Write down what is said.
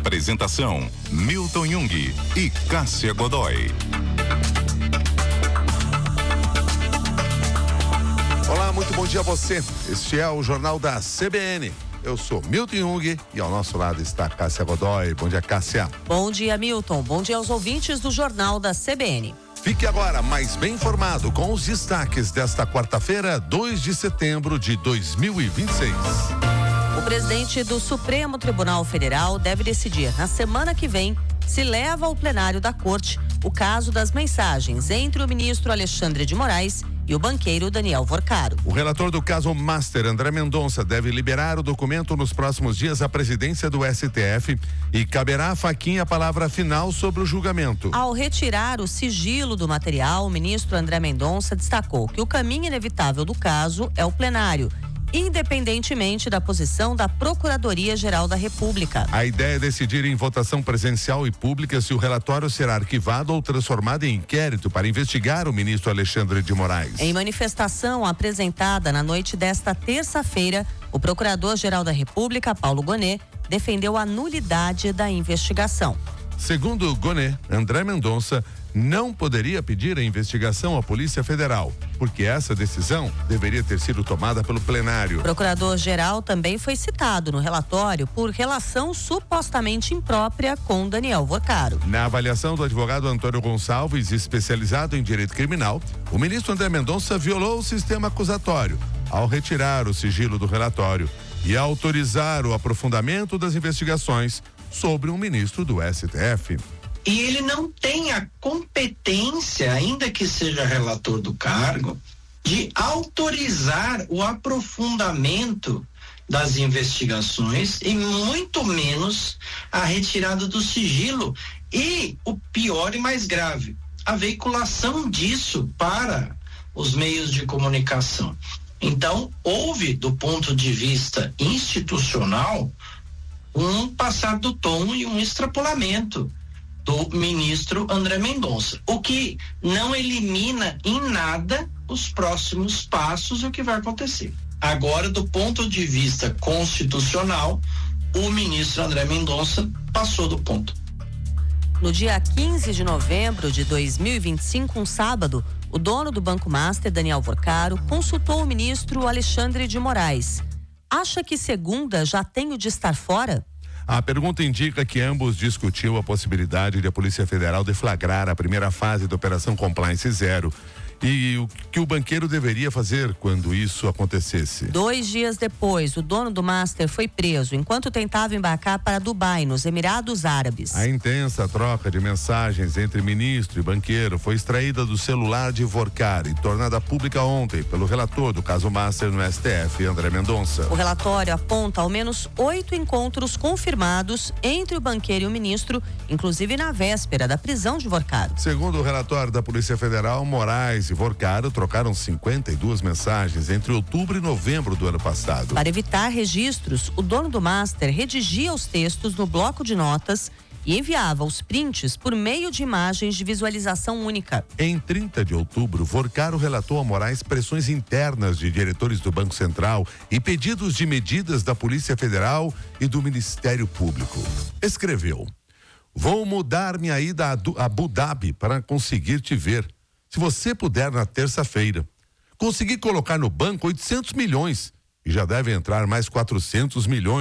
Apresentação: Milton Jung e Cássia Godoy. Olá, muito bom dia a você. Este é o Jornal da CBN. Eu sou Milton Jung e ao nosso lado está Cássia Godoy. Bom dia, Cássia. Bom dia, Milton. Bom dia aos ouvintes do Jornal da CBN. Fique agora mais bem informado com os destaques desta quarta-feira, 2 de setembro de 2026. O presidente do Supremo Tribunal Federal deve decidir na semana que vem se leva ao plenário da Corte o caso das mensagens entre o ministro Alexandre de Moraes e o banqueiro Daniel Worcaro. O relator do caso Master, André Mendonça, deve liberar o documento nos próximos dias à presidência do STF e caberá a Fachin a palavra final sobre o julgamento. Ao retirar o sigilo do material, o ministro André Mendonça destacou que o caminho inevitável do caso é o plenário, independentemente da posição da Procuradoria-Geral da República. A ideia é decidir em votação presencial e pública se o relatório será arquivado ou transformado em inquérito para investigar o ministro Alexandre de Moraes. Em manifestação apresentada na noite desta terça-feira, o Procurador-Geral da República, Paulo Gonet, defendeu a nulidade da investigação. Segundo Gonet, André Mendonça não poderia pedir a investigação à Polícia Federal, porque essa decisão deveria ter sido tomada pelo plenário. O Procurador-Geral também foi citado no relatório por relação supostamente imprópria com Daniel Worcaro. Na avaliação do advogado Antônio Gonçalves, especializado em direito criminal, o ministro André Mendonça violou o sistema acusatório ao retirar o sigilo do relatório e autorizar o aprofundamento das investigações sobre um ministro do STF. E ele não tem a competência, ainda que seja relator do cargo, de autorizar o aprofundamento das investigações e muito menos a retirada do sigilo e, o pior e mais grave, a veiculação disso para os meios de comunicação. Então, houve, do ponto de vista institucional, um passar do tom e um extrapolamento do ministro André Mendonça, o que não elimina em nada os próximos passos e o que vai acontecer. Agora, do ponto de vista constitucional, o ministro André Mendonça passou do ponto. No dia 15 de novembro de 2025, um sábado, o dono do Banco Master, Daniel Worcaro, consultou o ministro Alexandre de Moraes. Acha que segunda já tem o de estar fora? A pergunta indica que ambos discutiam a possibilidade de a Polícia Federal deflagrar a primeira fase da Operação Compliance Zero e o que o banqueiro deveria fazer quando isso acontecesse. 2 dias depois, o dono do Master foi preso enquanto tentava embarcar para Dubai, nos Emirados Árabes. A intensa troca de mensagens entre ministro e banqueiro foi extraída do celular de Worcaro e tornada pública ontem pelo relator do caso Master no STF, André Mendonça. O relatório aponta ao menos 8 encontros confirmados entre o banqueiro e o ministro, inclusive na véspera da prisão de Worcaro. Segundo o relatório da Polícia Federal, Moraes e Worcaro trocaram 52 mensagens entre outubro e novembro do ano passado. Para evitar registros, o dono do Master redigia os textos no bloco de notas e enviava os prints por meio de imagens de visualização única. Em 30 de outubro, Worcaro relatou a Moraes pressões internas de diretores do Banco Central e pedidos de medidas da Polícia Federal e do Ministério Público. Escreveu: "Vou mudar minha ida a Abu Dhabi para conseguir te ver. Se você puder na terça-feira. Consegui colocar no banco 800 milhões e já deve entrar mais 400 milhões